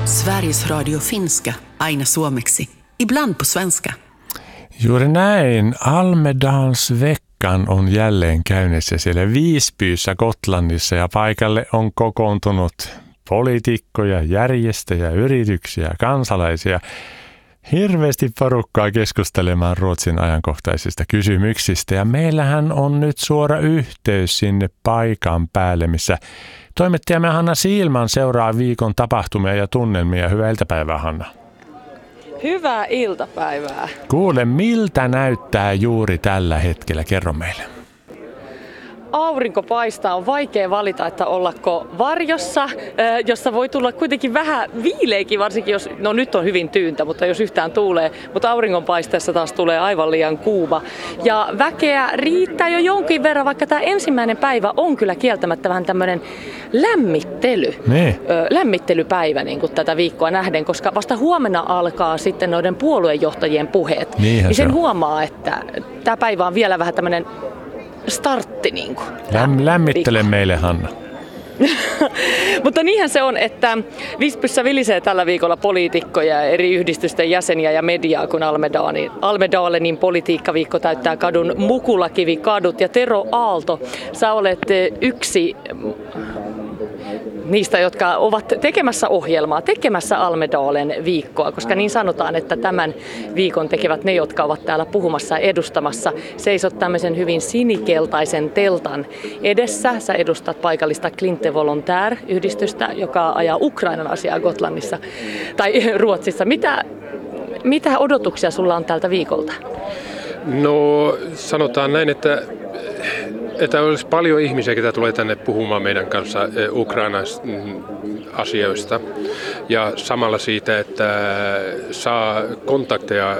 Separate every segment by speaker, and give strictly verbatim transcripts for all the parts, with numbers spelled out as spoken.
Speaker 1: Sveriges Radio Finska, aina suomeksi, ibland på svenska.
Speaker 2: Juuri näin. Almedalsveckan on jälleen käynnissä siellä Visbyssä Gotlannissa ja paikalle on kokoontunut poliitikkoja, järjestöjä, yrityksiä, kansalaisia. Hirveästi porukkaa keskustelemaan Ruotsin ajankohtaisista kysymyksistä ja meillähän on nyt suora yhteys sinne paikan päälle, missä toimittajamme Hanna Siilman seuraa viikon tapahtumia ja tunnelmia. Hyvää iltapäivää, Hanna.
Speaker 3: Hyvää iltapäivää.
Speaker 2: Kuule, miltä näyttää juuri tällä hetkellä? Kerro meille.
Speaker 3: Aurinko paistaa, on vaikea valita, että ollako varjossa, jossa voi tulla kuitenkin vähän viileäkin, varsinkin jos, no nyt on hyvin tyyntä, mutta jos yhtään tuulee, mutta auringon paisteessa taas tulee aivan liian kuuma. Ja väkeä riittää jo jonkin verran, vaikka tämä ensimmäinen päivä on kyllä kieltämättä vähän tämmöinen lämmittely,
Speaker 2: ne.
Speaker 3: lämmittelypäivä niin kuin tätä viikkoa nähden, koska vasta huomenna alkaa sitten noiden puoluejohtajien puheet.
Speaker 2: Niinhän
Speaker 3: niin sen
Speaker 2: se
Speaker 3: huomaa, että tämä päivä on vielä vähän tämmöinen startti. Niin kuin,
Speaker 2: Läm, lämmittele viikko. Meille, Hanna.
Speaker 3: Mutta niinhän se on, että Visbyssä vilisee tällä viikolla poliitikkoja, eri yhdistysten jäseniä ja mediaa, kun Almedalenin politiikkaviikko täyttää kadun Mukulakivi-kadut. Ja Tero Aalto, sä olet yksi niistä, jotka ovat tekemässä ohjelmaa, tekemässä Almedalen viikkoa, koska niin sanotaan, että tämän viikon tekevät ne, jotka ovat täällä puhumassa ja edustamassa. Seisot tämmöisen hyvin sinikeltaisen teltan edessä. Sä edustat paikallista Klinte Volontaire-yhdistystä, joka ajaa Ukrainan asiaa Gotlannissa tai Ruotsissa. Mitä, mitä odotuksia sulla on tältä viikolta?
Speaker 4: No sanotaan näin, että Että olisi paljon ihmisiä, jotka tulee tänne puhumaan meidän kanssa Ukrainan asioista ja samalla siitä, että saa kontakteja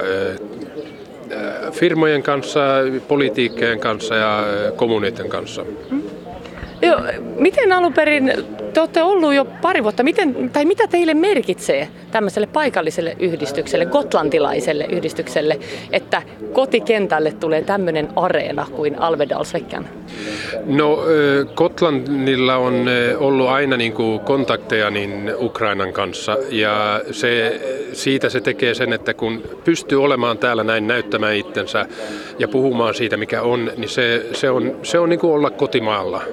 Speaker 4: firmojen kanssa, politiikkojen kanssa ja kommuniteetten kanssa.
Speaker 3: Joo, miten alun perin, te olette ollut jo pari vuotta, miten, tai mitä teille merkitsee tämmöiselle paikalliselle yhdistykselle, gotlantilaiselle yhdistykselle, että kotikentälle tulee tämmöinen areena kuin Almedalsveckan?
Speaker 4: No, Gotlandilla on ollut aina niin kuin kontakteja niin Ukrainan kanssa ja se, siitä se tekee sen, että kun pystyy olemaan täällä näin näyttämään itsensä ja puhumaan siitä mikä on, niin se, se on, se on niin kuin olla kotimaalla.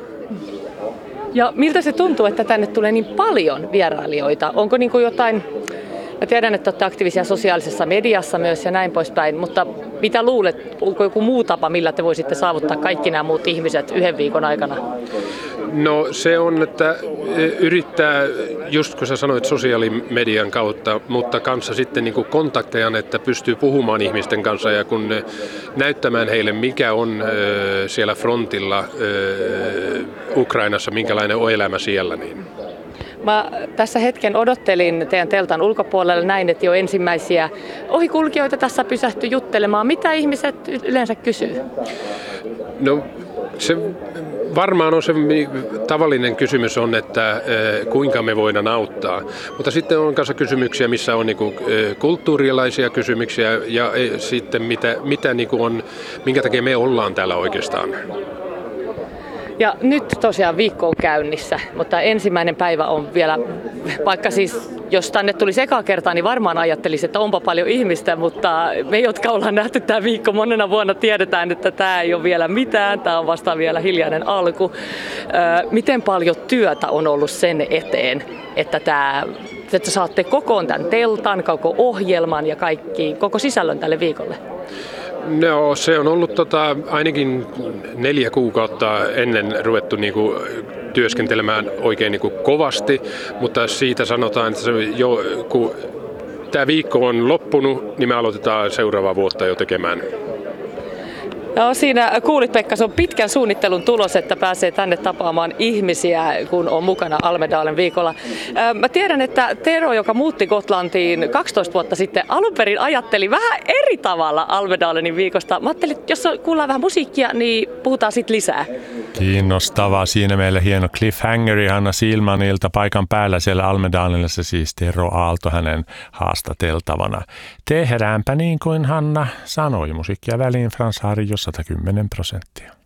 Speaker 3: Ja miltä se tuntuu, että tänne tulee niin paljon vierailijoita? Onko niin kuin jotain, mä tiedän, että olette aktiivisia sosiaalisessa mediassa myös ja näin poispäin, mutta mitä luulet, onko joku muu tapa, millä te voisitte saavuttaa kaikki nämä muut ihmiset yhden viikon aikana?
Speaker 4: No se on, että yrittää, just kun sä sanoit sosiaalimedian kautta, mutta kanssa sitten niin kuin kontakteja, että pystyy puhumaan ihmisten kanssa ja kun näyttämään heille, mikä on siellä frontilla Ukrainassa, minkälainen on elämä siellä. Niin.
Speaker 3: Mä tässä hetken odottelin teidän teltan ulkopuolella näin, että jo ensimmäisiä ohikulkijoita tässä pysähtyi juttelemaan. Mitä ihmiset yleensä kysyy?
Speaker 4: No se varmaan on se tavallinen kysymys on, että kuinka me voidaan auttaa. Mutta sitten on kanssa kysymyksiä, missä on niinku kulttuurilaisia kysymyksiä ja sitten mitä, mitä niinku on, minkä takia me ollaan täällä oikeastaan.
Speaker 3: Ja nyt tosiaan viikko on käynnissä, mutta ensimmäinen päivä on vielä, vaikka siis jos tänne tulisi ekaa kertaa, niin varmaan ajattelisi, että onpa paljon ihmistä, mutta me, jotka ollaan nähty tämä viikko monena vuonna, tiedetään, että tämä ei ole vielä mitään, tämä on vasta vielä hiljainen alku. Miten paljon työtä on ollut sen eteen, että, tämä, että saatte kokoon tämän teltan, koko ohjelman ja kaikki, koko sisällön tälle viikolle?
Speaker 4: No se on ollut tota, ainakin neljä kuukautta ennen ruvettu niinku työskentelemään oikein niinku kovasti, mutta siitä sanotaan, että se jo, kun tämä viikko on loppunut, niin me aloitetaan seuraavaa vuotta jo tekemään.
Speaker 3: No siinä kuulit, Pekka, se on pitkän suunnittelun tulos, että pääsee tänne tapaamaan ihmisiä, kun on mukana Almedalen viikolla. Mä tiedän, että Tero, joka muutti Gotlantiin kaksitoista vuotta sitten, alun perin ajatteli vähän eri tavalla Almedalenin viikosta. Mä ajattelin, että jos kuullaan vähän musiikkia, niin puhutaan sitten lisää.
Speaker 2: Kiinnostavaa. Siinä meille hieno cliffhangeri Hanna Siilmanilta paikan päällä siellä Almedalenissa, siis Tero Aalto hänen haastateltavana. Tehdäänpä niin kuin Hanna sanoi, musiikkia väliin Frans Harjo sata kymmenen prosenttia.